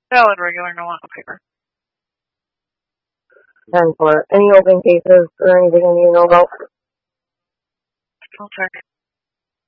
Valid, regular, no on paper. 10-4. Any open cases or anything you need to know about? I'll check.